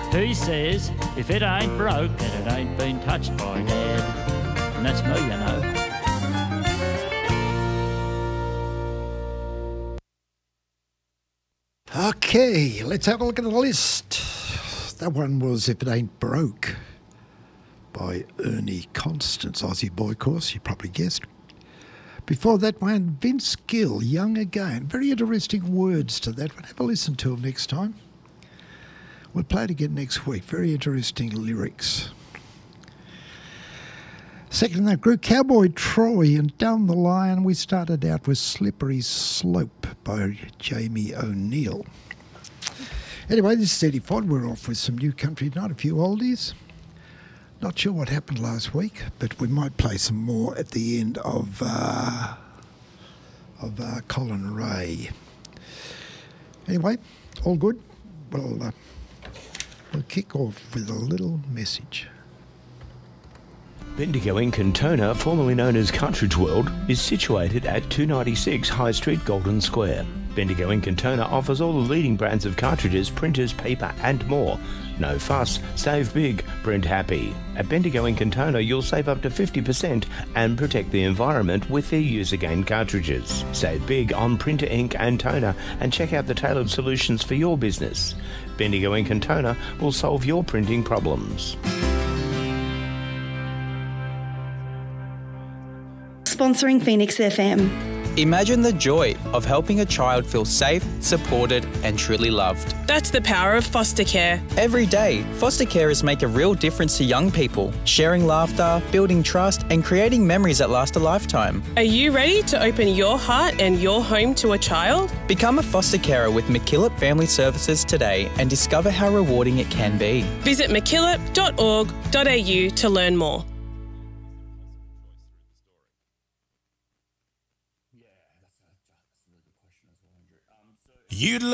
He says if it ain't broke, then it ain't been touched by Dad. And that's me, you know. Okay, let's have a look at the list. That one was If It Ain't Broke by Ernie Constance, Aussie boy, of course, you probably guessed. Before that one, Vince Gill, Young Again. Very interesting words to that one. Have a listen to them next time. We'll play it again next week. Very interesting lyrics. Second in that group, Cowboy Troy, and down the line we started out with Slippery Slope by Jamie O'Neill. Anyway, this is Eddie Fod. We're off with some new country tonight, a few oldies. Not sure what happened last week, but we might play some more at the end of Colin Ray. Anyway, all good. We'll kick off with a little message. Bendigo in Cantona, formerly known as Cartridge World, is situated at 296 High Street, Golden Square. Bendigo in Cantona offers all the leading brands of cartridges, printers, paper and more. No fuss, save big, print happy. At Bendigo in Cantona you'll save up to 50% and protect the environment with their Use Again cartridges. Save big on printer ink and toner and check out the tailored solutions for your business. Bendigo in Cantona will solve your printing problems. Sponsoring Phoenix FM. Imagine the joy of helping a child feel safe, supported and truly loved. That's the power of foster care. Every day, foster carers make a real difference to young people, sharing laughter, building trust and creating memories that last a lifetime. Are you ready to open your heart and your home to a child? Become a foster carer with MacKillop Family Services today and discover how rewarding it can be. Visit mackillop.org.au to learn more. You'd